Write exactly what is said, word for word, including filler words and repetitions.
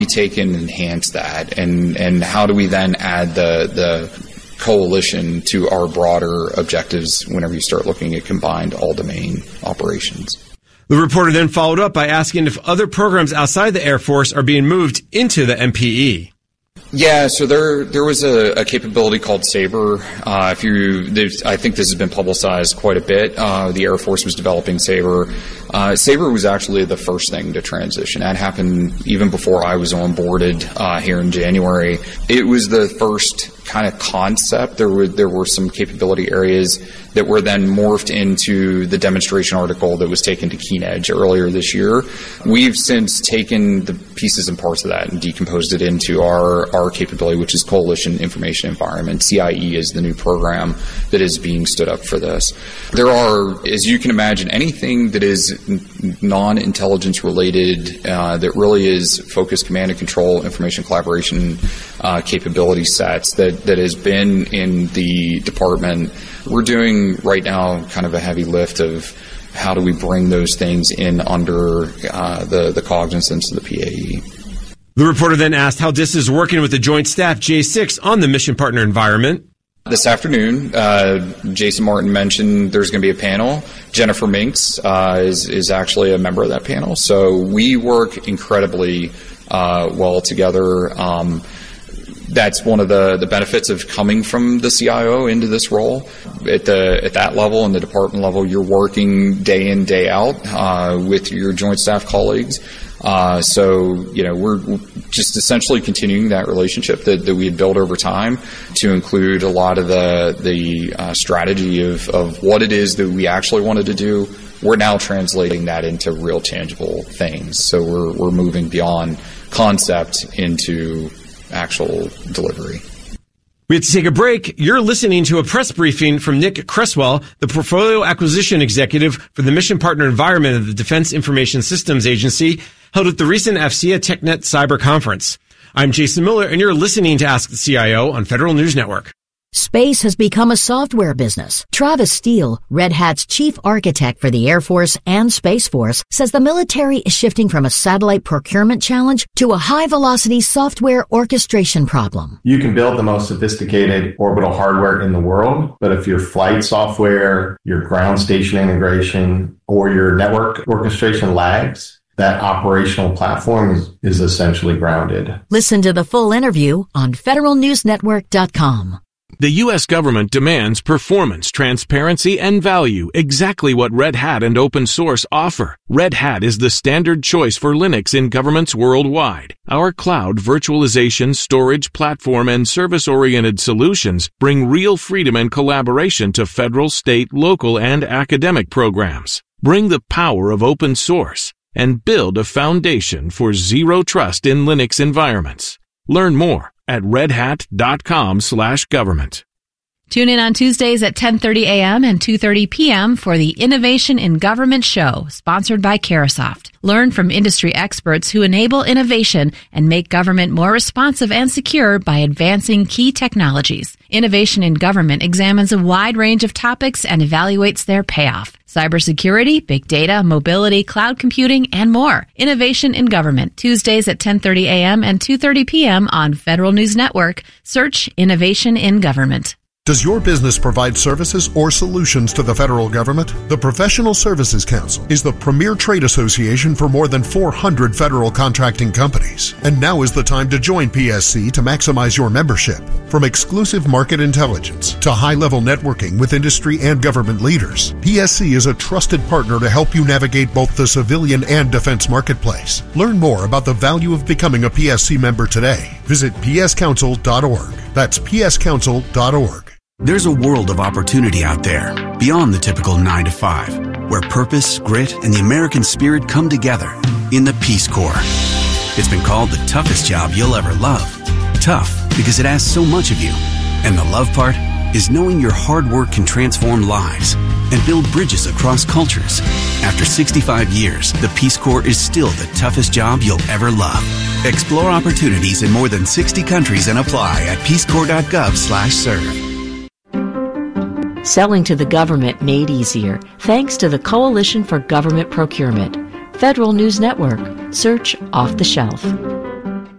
we take and enhance that, and, and how do we then add the the coalition to our broader objectives whenever you start looking at combined all-domain operations. The reporter then followed up by asking if other programs outside the Air Force are being moved into the M P E. Yeah, so there there was a, a capability called Sabre. Uh, if you, I think this has been publicized quite a bit. Uh, the Air Force was developing Sabre. Uh, Sabre was actually the first thing to transition. That happened even before I was onboarded uh, here in January. It was the first kind of concept. There were there were some capability areas that were then morphed into the demonstration article that was taken to Keen Edge earlier this year. We've since taken the pieces and parts of that and decomposed it into our, our capability, which is Coalition Information Environment. C I E is the new program that is being stood up for this. There are, as you can imagine, anything that is non-intelligence related, uh, that really is focused command and control, information collaboration uh, capability sets that, that has been in the department. We're doing right now kind of a heavy lift of how do we bring those things in under uh, the, the cognizance of the P A E. The reporter then asked how D I S is working with the Joint Staff J six on the mission partner environment. This afternoon, uh, Jason Martin mentioned there's going to be a panel. Jennifer Minks uh, is, is actually a member of that panel. So we work incredibly uh, well together. Um, That's one of the, the benefits of coming from the C I O into this role. At the at that level and the department level, you're working day in, day out uh, with your joint staff colleagues. Uh, so, you know, we're just essentially continuing that relationship that, that we had built over time to include a lot of the the uh, strategy of, of what it is that we actually wanted to do. We're now translating that into real tangible things. So we're we're moving beyond concept into actual delivery. We have to take a break. You're listening to a press briefing from Nick Cresswell, the Portfolio Acquisition Executive for the Mission Partner Environment of the Defense Information Systems Agency, held at the recent A F C E A TechNet Cyber Conference. I'm Jason Miller, and you're listening to Ask the C I O on Federal News Network. Space has become a software business. Travis Steele, Red Hat's chief architect for the Air Force and Space Force, says the military is shifting from a satellite procurement challenge to a high-velocity software orchestration problem. You can build the most sophisticated orbital hardware in the world, but if your flight software, your ground station integration, or your network orchestration lags, that operational platform is, is essentially grounded. Listen to the full interview on federal news network dot com. The U S government demands performance, transparency, and value, exactly what Red Hat and open source offer. Red Hat is the standard choice for Linux in governments worldwide. Our cloud, virtualization, storage, platform, and service-oriented solutions bring real freedom and collaboration to federal, state, local, and academic programs. Bring the power of open source and build a foundation for zero trust in Linux environments. Learn more at redhat.com slash government. Tune in on Tuesdays at ten thirty a.m. and two thirty p.m. for the Innovation in Government Show, sponsored by Carahsoft. Learn from industry experts who enable innovation and make government more responsive and secure by advancing key technologies. Innovation in Government examines a wide range of topics and evaluates their payoff. Cybersecurity, big data, mobility, cloud computing, and more. Innovation in Government, Tuesdays at ten thirty a.m. and two thirty p.m. on Federal News Network. Search Innovation in Government. Does your business provide services or solutions to the federal government? The Professional Services Council is the premier trade association for more than four hundred federal contracting companies. And now is the time to join P S C to maximize your membership. From exclusive market intelligence to high-level networking with industry and government leaders, P S C is a trusted partner to help you navigate both the civilian and defense marketplace. Learn more about the value of becoming a P S C member today. Visit p s council dot org. That's p s council dot org. There's a world of opportunity out there, beyond the typical nine to five, where purpose, grit, and the American spirit come together in the Peace Corps. It's been called the toughest job you'll ever love. Tough because it asks so much of you. And the love part is knowing your hard work can transform lives and build bridges across cultures. After sixty-five years, the Peace Corps is still the toughest job you'll ever love. Explore opportunities in more than sixty countries and apply at peacecorps.gov slash serve. Selling to the government made easier thanks to the Coalition for Government Procurement. Federal News Network. Search Off the Shelf.